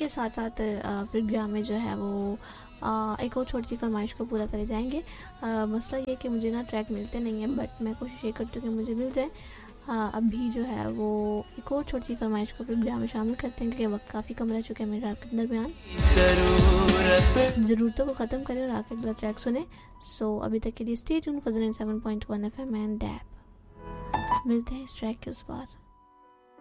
के साथ साथ प्रोग्राम में जो है वो एक और छोटी सी फरमाइश को पूरा करे जाएंगे। मसला ये कि मुझे ना ट्रैक मिलते नहीं हैं, बट मैं कोशिश ये करती हूँ कि मुझे मिल जाए। अभी जो है वो एक और छोटी सी फरमाइश को प्रोग्राम में शामिल करते हैं, क्योंकि वक्त काफ़ी कम रह चुका है मेरे आपके दरमियान। ज़रूरतों को ख़त्म करें और आके अगला ट्रैक सुने। सो अभी तक के लिए stay tuned for 7.1 FM and dab. मिलते हैं इस ट्रैक के उस बार।